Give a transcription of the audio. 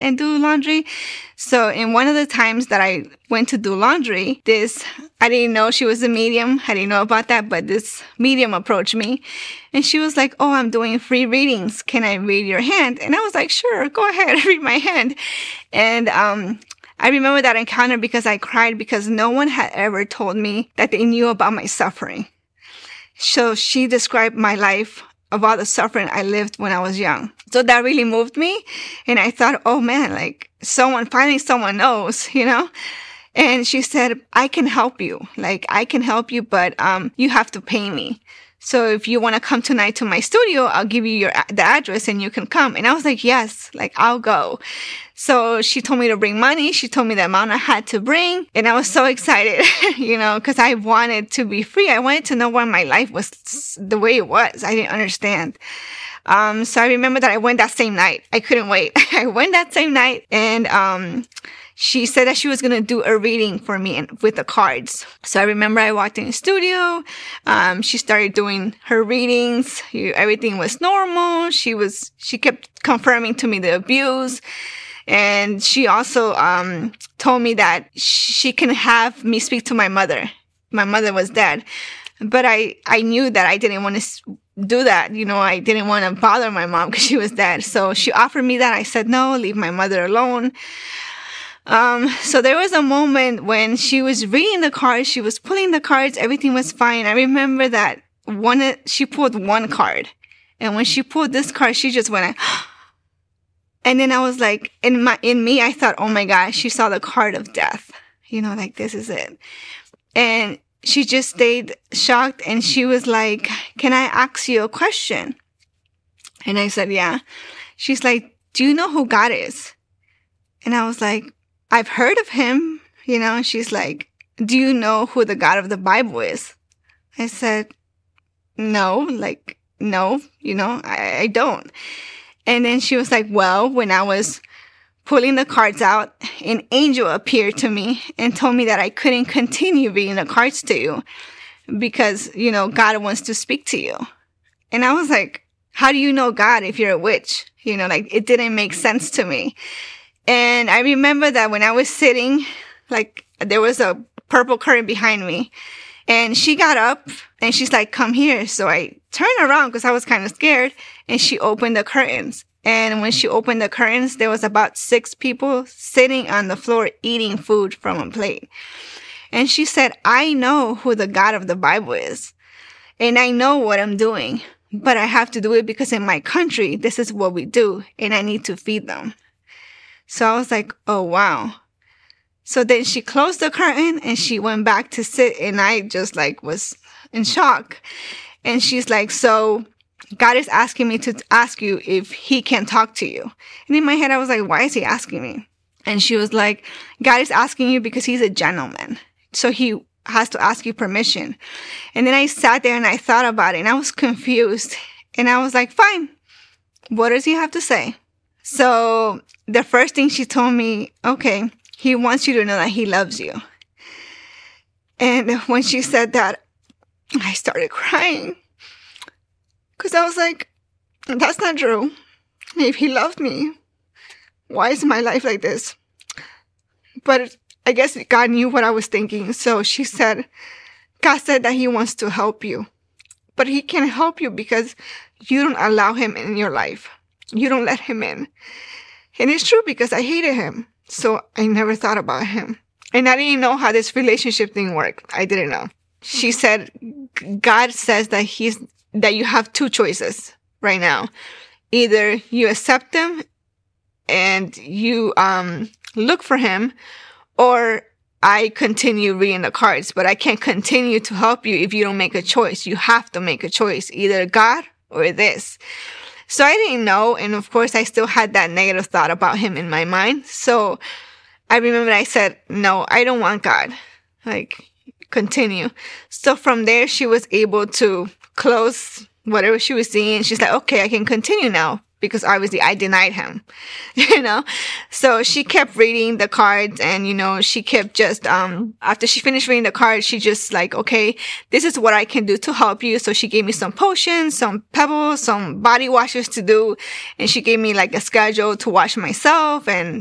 and do laundry. So in one of the times that I went to do laundry, I didn't know she was a medium. I didn't know about that, but this medium approached me and she was like, "Oh, I'm doing free readings. Can I read your hand?" And I was like, "Sure, go ahead, read my hand." And, I remember that encounter because I cried because no one had ever told me that they knew about my suffering. So she described my life of all the suffering I lived when I was young. So that really moved me. And I thought, oh man, like finally someone knows, And she said, "I can help you. I can help you, but, you have to pay me. So if you want to come tonight to my studio, I'll give you the address and you can come." And I was like, yes, I'll go. So she told me to bring money. She told me the amount I had to bring. And I was so excited, because I wanted to be free. I wanted to know why my life was the way it was. I didn't understand. So I remember that I went that same night. I couldn't wait. I went that same night and, she said that she was going to do a reading for me with the cards. So I remember I walked in the studio. She started doing her readings. Everything was normal. She kept confirming to me the abuse. And she also, told me that she can have me speak to my mother. My mother was dead. But I knew that I didn't want to do that. I didn't want to bother my mom because she was dead. So she offered me that. I said, no, leave my mother alone. So there was a moment when she was reading the cards, she was pulling the cards, everything was fine. I remember that she pulled one card. And when she pulled this card, she just went, and then I was like, in me, I thought, oh my gosh, she saw the card of death. This is it. And she just stayed shocked and she was like, "Can I ask you a question?" And I said, yeah. She's like, "Do you know who God is?" And I was like, "I've heard of him," and she's like, "Do you know who the God of the Bible is?" I said, no, I don't. And then she was like, "Well, when I was pulling the cards out, an angel appeared to me and told me that I couldn't continue reading the cards to you because, God wants to speak to you." And I was like, "How do you know God if you're a witch?" It didn't make sense to me. And I remember that when I was sitting, there was a purple curtain behind me. And she got up and she's like, "Come here." So I turned around because I was kind of scared. And she opened the curtains. And when she opened the curtains, there was about 6 people sitting on the floor eating food from a plate. And she said, "I know who the God of the Bible is. And I know what I'm doing. But I have to do it because in my country, this is what we do. And I need to feed them." So I was like, oh, wow. So then she closed the curtain and she went back to sit. And I just was in shock. And she's like, "So God is asking me to ask you if he can talk to you." And in my head, I was like, why is he asking me? And she was like, "God is asking you because he's a gentleman. So he has to ask you permission." And then I sat there and I thought about it and I was confused. And I was like, fine. What does he have to say? So the first thing she told me, okay, he wants you to know that he loves you. And when she said that, I started crying. Because I was like, that's not true. If he loved me, why is my life like this? But I guess God knew what I was thinking. So she said, God said that he wants to help you. But he can't help you because you don't allow him in your life. You don't let him in. And it's true because I hated him. So I never thought about him. And I didn't know how this relationship thing worked. I didn't know. She said, God says that you have 2 choices right now. Either you accept him and you look for him, or I continue reading the cards. But I can't continue to help you if you don't make a choice. You have to make a choice, either God or this. So I didn't know. And of course, I still had that negative thought about him in my mind. So I remember I said, no, I don't want God. Continue. So from there, she was able to close whatever she was seeing. She's like, okay, I can continue now because obviously I denied him, So she kept reading the cards, and, she kept just, after she finished reading the cards, she just like, okay, this is what I can do to help you. So she gave me some potions, some pebbles, some body washes to do. And she gave me like a schedule to wash myself and